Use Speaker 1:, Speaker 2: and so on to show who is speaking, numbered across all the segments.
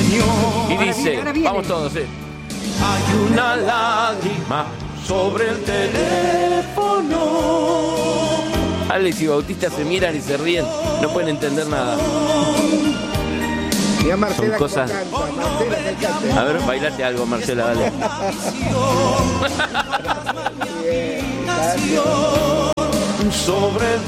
Speaker 1: Y dice, vamos todos, hay una lágrima sobre el teléfono. Alex y Bautista se miran y se ríen, no pueden entender nada. Son cosas. A ver, bailate algo, Marcela, dale. Sobre el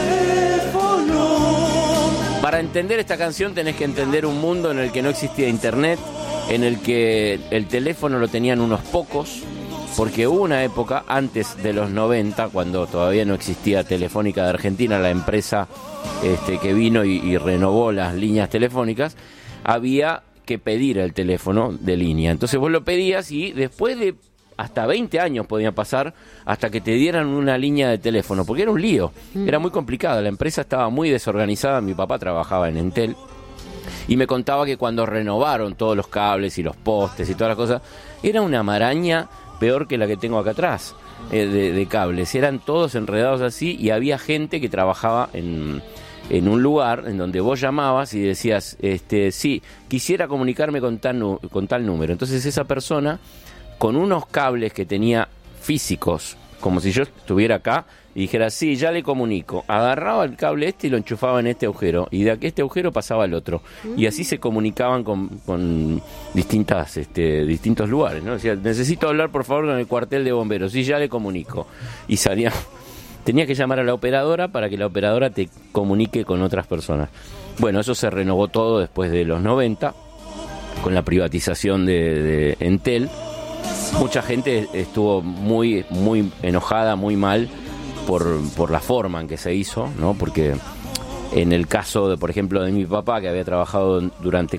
Speaker 1: teléfono. Para entender esta canción tenés que entender un mundo en el que no existía internet, en el que el teléfono lo tenían unos pocos, porque hubo una época antes de los 90, cuando todavía no existía Telefónica de Argentina, la empresa que vino y renovó las líneas telefónicas, había que pedir el teléfono de línea. Entonces vos lo pedías y después de hasta 20 años podía pasar hasta que te dieran una línea de teléfono, porque era un lío, era muy complicado, la empresa estaba muy desorganizada. Mi papá trabajaba en Entel y me contaba que cuando renovaron todos los cables y los postes y todas las cosas, era una maraña peor que la que tengo acá atrás, de cables, eran todos enredados así, y había gente que trabajaba en un lugar en donde vos llamabas y decías, sí, quisiera comunicarme con tal número. Entonces esa persona, con unos cables que tenía físicos, como si yo estuviera acá, y dijera, sí, ya le comunico, agarraba el cable y lo enchufaba en este agujero, y de este agujero pasaba al otro, y así se comunicaban con distintos lugares, ¿no? Decía, necesito hablar por favor con el cuartel de bomberos, sí, ya le comunico, y salía. Tenía que llamar a la operadora para que la operadora te comunique con otras personas. Bueno, eso se renovó todo después de los 90, con la privatización de Entel. Mucha gente estuvo muy enojada, muy mal por la forma en que se hizo, ¿no? Porque en el caso, por ejemplo, de mi papá, que había trabajado durante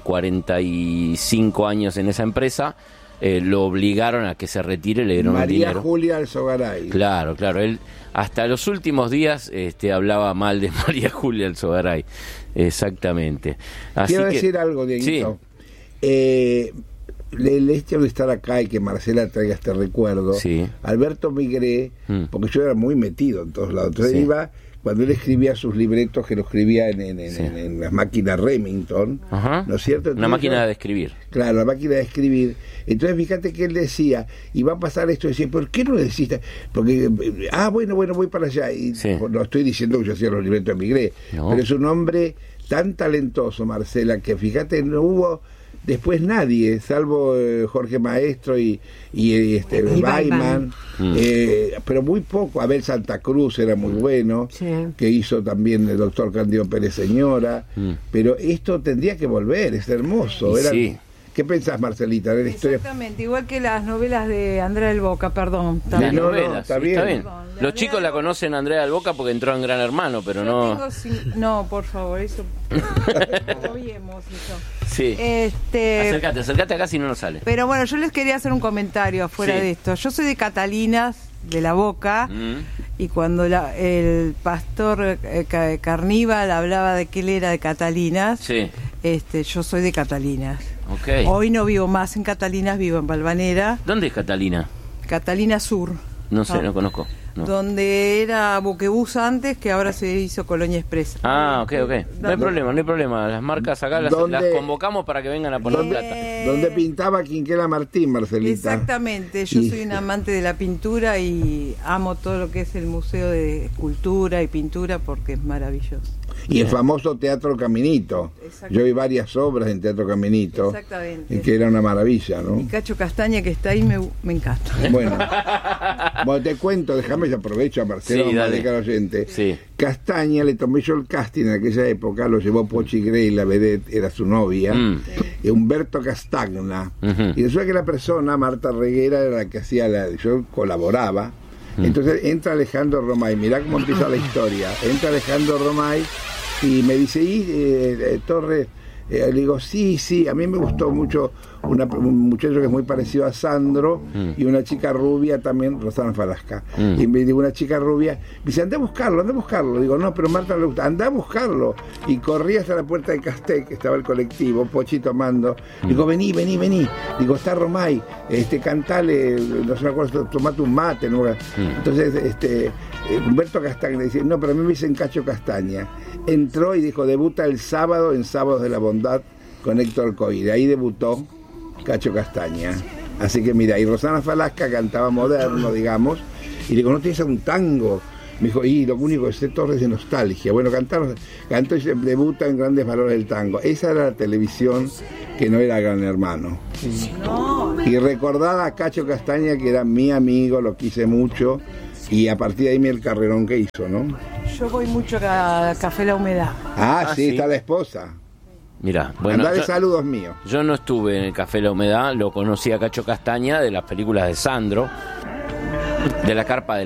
Speaker 1: 45 años en esa empresa, lo obligaron a que se retire, le dieron un dinero.
Speaker 2: María Julia Alzogaray.
Speaker 1: Claro, él hasta los últimos días hablaba mal de María Julia Alzogaray. Exactamente. Así
Speaker 2: Quiero decir algo, Dieguito. Sí. El hecho de estar acá y que Marcela traiga este recuerdo, sí. Alberto Migré, porque yo era muy metido en todos lados, entonces iba, cuando él escribía sus libretos, que lo escribía en las máquinas Remington, ¿no es cierto? Entonces,
Speaker 1: una máquina de escribir.
Speaker 2: Claro, la máquina de escribir. Entonces fíjate que él decía, y va a pasar esto, decía, ¿por qué no lo decís? Porque, bueno, voy para allá. Y no estoy diciendo que yo hacía los libretos de Migré, pero es un hombre tan talentoso, Marcela, que fíjate, no hubo después nadie, salvo Jorge Maestro y Baiman, pero muy poco. Abel Santa Cruz era muy bueno, sí, que hizo también el doctor Cándido Pérez Señora, pero esto tendría que volver, es hermoso.
Speaker 1: Sí.
Speaker 2: ¿Qué pensás, Marcelita, de la historia?
Speaker 3: Exactamente, igual que las novelas de Andrea del Boca, perdón.
Speaker 1: Las novelas,
Speaker 2: está bien.
Speaker 1: Perdón, los chicos la conocen a Andrea del Boca porque entró en Gran Hermano, pero no...
Speaker 3: No, por favor, eso... Oímos eso.
Speaker 1: Sí. Acércate acá si no nos sale.
Speaker 3: Pero bueno, yo les quería hacer un comentario afuera de esto. Yo soy de Catalinas, de La Boca, y cuando el pastor Carníbal hablaba de que él era de Catalinas, yo soy de Catalinas.
Speaker 1: Okay.
Speaker 3: Hoy no vivo más en Catalinas, vivo en Valvanera.
Speaker 1: ¿Dónde es Catalina?
Speaker 3: Catalina Sur.
Speaker 1: No sé, no conozco. No.
Speaker 3: Donde era Buquebus antes, que ahora se hizo Colonia Express.
Speaker 1: Ok. No hay problema. Las marcas acá las convocamos para que vengan a poner plata.
Speaker 2: Donde pintaba Quinquela Martín, Marcelita.
Speaker 3: Exactamente. Yo soy un amante de la pintura y amo todo lo que es el Museo de Escultura y Pintura porque es maravilloso.
Speaker 2: Y el famoso Teatro Caminito. Yo vi varias obras en Teatro Caminito.
Speaker 3: Exactamente.
Speaker 2: Que era una maravilla, ¿no?
Speaker 3: Y Cacho Castaña, que está ahí, me encanta.
Speaker 2: Bueno, te cuento, déjame, yo aprovecho a Marcelo, al oyente.
Speaker 1: Sí.
Speaker 2: Castaña, le tomé yo el casting en aquella época, lo llevó Pochi Grey, la vedette, era su novia, Humberto Castagna. Y resulta que la persona, Marta Reguera, era la que hacía yo colaboraba. Entonces entra Alejandro Romay, mirá cómo empieza la historia. Entra Alejandro Romay y me dice, Torres, le digo, sí, a mí me gustó mucho un muchacho que es muy parecido a Sandro y una chica rubia también, Rosana Falasca. Y me digo, una chica rubia, me dice, anda a buscarlo. Digo, no, pero Marta le gusta, anda a buscarlo. Y corrí hasta la puerta de Castec, que estaba el colectivo, Pochi tomando. Digo, vení. Digo, está Romay, cantale, no se me acuerdo, tomate un mate. ¿No? Entonces, Humberto Castaña dice, no, pero a mí me dicen Cacho Castaña. Entró y dijo, debuta el sábado en Sábados de la Bondad con Héctor Coide. Ahí debutó Cacho Castaña. Así que mira, y Rosana Falasca cantaba moderno, digamos, y le digo, ¿no tienes un tango? Me dijo, y lo único que sé Torres de nostalgia. Bueno, cantó y se debuta en Grandes Valores del Tango. Esa era la televisión que no era Gran Hermano. Y recordaba a Cacho Castaña, que era mi amigo, lo quise mucho, y a partir de ahí el carrerón que hizo, ¿no?
Speaker 3: Yo voy mucho a Café La Humedad.
Speaker 2: Sí, está la esposa.
Speaker 1: Mirá, bueno,
Speaker 2: Andale saludos míos.
Speaker 1: Yo no estuve en el Café La Humedad, lo conocí a Cacho Castaña de las películas de Sandro, de la carpa de